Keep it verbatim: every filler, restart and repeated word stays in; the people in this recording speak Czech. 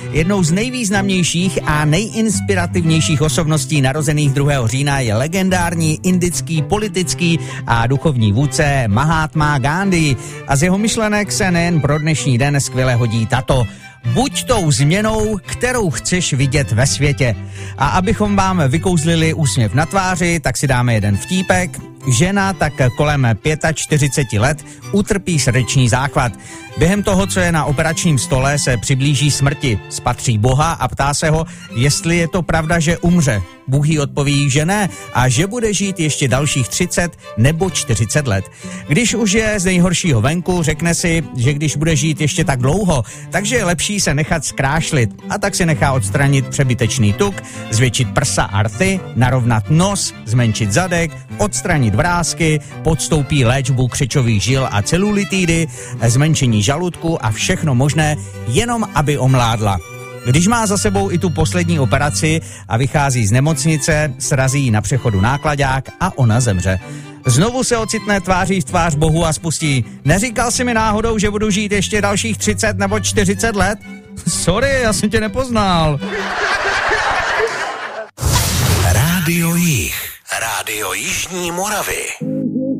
Jednou z nejvýznamnějších a nejinspirativnějších osobností narozených druhého října je legendární indický politický a duchovní vůdce Mahatma Gandhi. A z jeho myšlenek se nejen pro dnešní den skvěle hodí tato: buď tou změnou, kterou chceš vidět ve světě. A abychom vám vykouzlili úsměv na tváři, tak si dáme jeden vtípek. Žena tak kolem čtyřicet pět let utrpí srdeční záchvat. Během toho, co je na operačním stole, se přiblíží smrti. Spatří Boha a ptá se ho, jestli je to pravda, že umře. Bůh jí odpoví, že ne a že bude žít ještě dalších třicet nebo čtyřicet let. Když už je z nejhoršího venku, řekne si, že když bude žít ještě tak dlouho, takže je lepší se nechat zkrášlit. A tak si nechá odstranit přebytečný tuk, zvětšit prsa a rty, narovnat nos, zmenšit zadek, odstranit vrásky, podstoupí léčbu křečových žil a celulitidy, zmenšení žaludku a všechno možné, jenom aby omládla. Když má za sebou i tu poslední operaci a vychází z nemocnice, srazí na přechodu náklaďák a ona zemře. Znovu se ocitne tváří v tvář Bohu a spustí: neříkal jsi mi náhodou, že budu žít ještě dalších třicet nebo čtyřicet let? Sorry, já jsem tě nepoznal. Rádio Jih, Rádio Jižní Moravy.